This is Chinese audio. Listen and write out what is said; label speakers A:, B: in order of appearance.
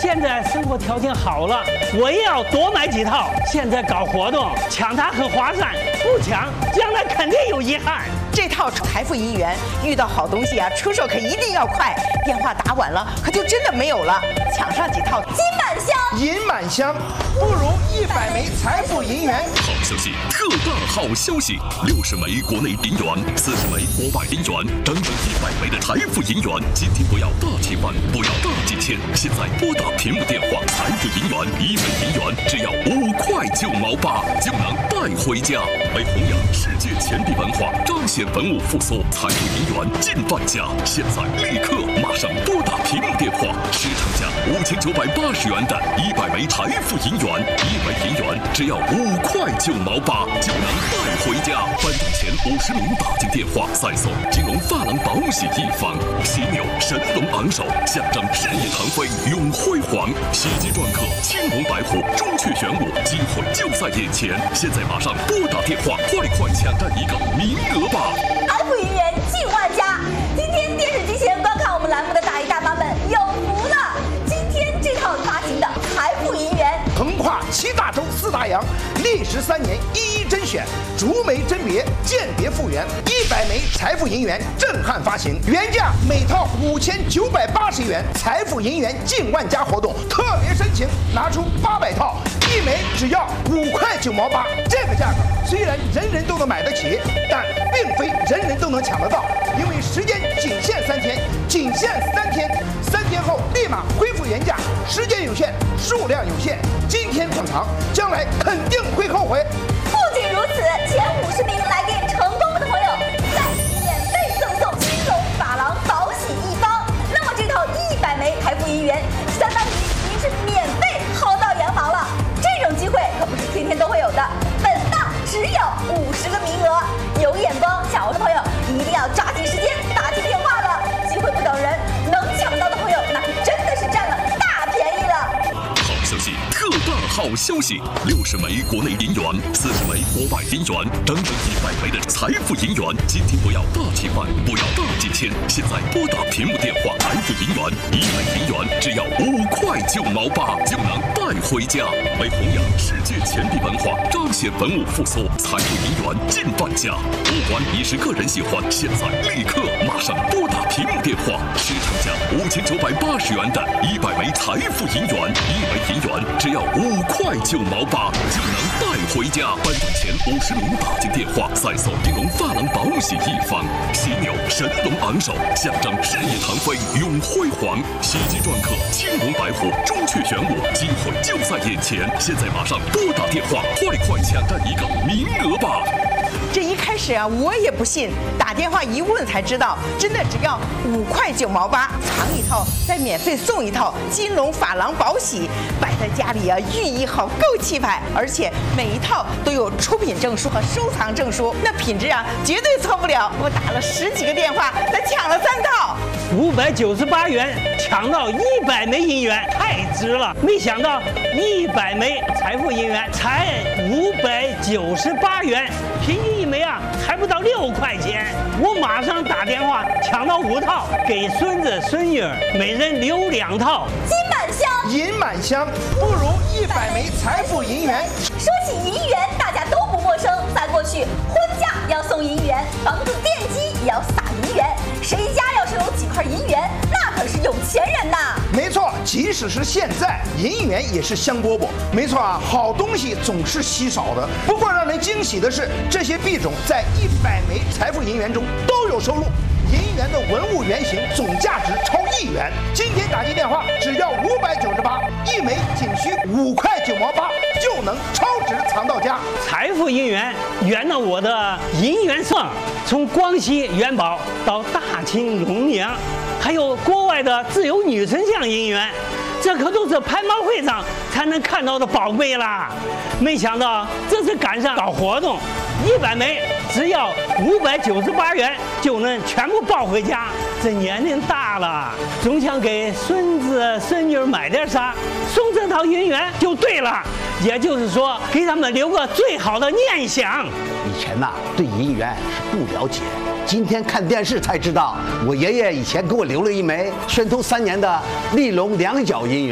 A: 现在生活条件好了，我也要多买几套。现在搞活动，抢它很划算，不抢将来肯定有遗憾。
B: 这套财富银元遇到好东西啊，出手可一定要快，电话打晚了可就真的没有了。抢上几套金满箱、
C: 银满箱，不如100枚财富银元。
D: 好消息，特大好消息！60枚国内银元，40枚国外银元，整整100枚的财富银元。今天不要大几万，不要大几千，现在拨打屏幕电话，财富银元1枚银元只要5块9毛8就能带回家。为弘扬世界钱币文化，彰显文物复苏，财富银元近万家。现在立刻马上拨打屏幕电话，市场价5980元的100枚财富银元，1枚银元只要5块9毛8就能带回家。颁奖前50名打进电话，再送金龙发廊宝洗一方，犀牛神龙昂首，象征事业腾飞永辉煌。喜极篆刻青龙白虎，朱雀玄武，机会就在眼前。现在马上拨打电话，快抢占一个名额吧！
E: 财富银元近万家，今天电视机前观看我们栏目的大爷大妈们有福了！今天这套发行的财富银元，
C: 横跨7大洲4大洋，历时3年一一甄选，逐枚甄别，鉴别复原，100枚财富银元震撼发行，原价每套5980元，财富银元近万家活动特别申请，拿出800套，1枚只要5块9毛8。这个价格虽然人人都能买得起，但并非人人都能抢得到，因为时间仅限3天，仅限3天，3天后立马恢复原价，时间有限，数量有限，今天抢藏，将来肯定会后悔。
E: 不仅如此，前50名来电成功的朋友，再免费赠送金龙发廊宝洗一方。那么这套100枚财富银元，相当于您是免费薅到羊毛了。这种机会可不是天天都会有的，本档只有50个名额。有眼光想要的朋友，一定要抓紧时间打起电话了。机会不等人，能抢到的朋友，那真的是占了大便宜了。
D: 好消息，特大好消息！60枚国内银元，40枚国外银元，整整100枚的财富银元。今天不要大几万，不要大几千，现在拨打屏幕电话，财富银元1枚银元只要5块9毛8就能带回家。为弘扬世界钱币文化，彰显文物复苏，财富银元近万家。不管你是个人喜欢，现在立刻马上拨打屏幕电话，市场价5980元的100枚财富银元，1枚银元只要5块9毛8就能带回家。颁奖前50名打进电话，再送金龙发廊宝洗一方，犀牛神龙昂首，象征事业腾飞永辉煌。喜极篆刻青龙白虎，朱雀玄武，机会就在眼前。现在马上拨打电话，快抢占一个名额吧！
B: 这一开始啊，我也不信，打电话一问才知道，真的只要5块9毛8，藏一套再免费送一套金龙发廊宝洗，摆在家里啊，寓意好，够气派。而且每一套都有出品证书和收藏证书，那品质啊绝对错不了。我打了10几个电话，才抢了3套
A: ，598元抢到100枚银元，太值了！没想到100枚财富银元才598元，平均1枚啊还不到6块钱。我马上打电话抢到5套，给孙子孙女每人留2套。
E: 金满箱、
C: 银满箱，不如100枚财富银元。
E: 说起银元，大家都不陌生。在过去，婚嫁要送银元，房子奠基也要撒银元。谁家要是有几块银元，那可是有钱人呐。
C: 没错，即使是现在，银元也是香饽饽。没错啊，好东西总是稀少的。不过让人惊喜的是，这些币种在100枚财富银元中都有收录。银元的文物原型总价值超1元，今天打进电话只要598，1枚仅需5块9毛8就能超值藏到家。
A: 财富银元圆了我的银元梦，从光熙元宝到大清龙娘，还有国外的自由女神像银元，这可都是拍卖会上才能看到的宝贝啦！没想到这次赶上搞活动，100枚只要598元就能全部抱回家。这年龄大了，总想给孙子孙女买点啥，送这套银元就对了。也就是说，给他们留个最好的念想。
F: 以前呐，对银元是不了解，今天看电视才知道，我爷爷以前给我留了1枚宣统3年的利隆2角银元。